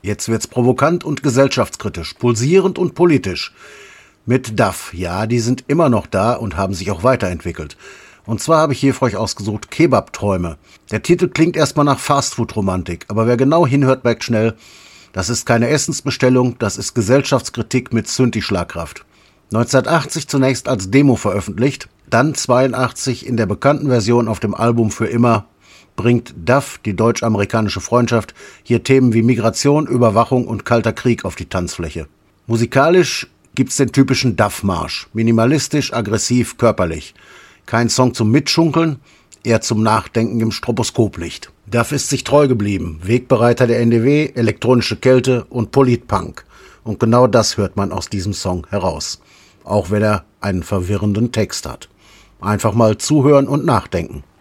Jetzt wird's provokant und gesellschaftskritisch, pulsierend und politisch. Mit Duff, ja, die sind immer noch da und haben sich auch weiterentwickelt. Und zwar habe ich hier für euch ausgesucht Kebab-Träume. Der Titel klingt erstmal nach Fastfood-Romantik, aber wer genau hinhört, merkt schnell, das ist keine Essensbestellung, das ist Gesellschaftskritik mit Synthi-Schlagkraft. 1980 zunächst als Demo veröffentlicht, dann 82 in der bekannten Version auf dem Album Für immer, bringt Duff, die deutsch-amerikanische Freundschaft, hier Themen wie Migration, Überwachung und Kalter Krieg auf die Tanzfläche. Musikalisch gibt's den typischen Duff-Marsch, minimalistisch, aggressiv, körperlich. Kein Song zum Mitschunkeln, eher zum Nachdenken im Stroboskoplicht. Duff ist sich treu geblieben, Wegbereiter der NDW, elektronische Kälte und Politpunk. Und genau das hört man aus diesem Song heraus. Auch wenn er einen verwirrenden Text hat. Einfach mal zuhören und nachdenken.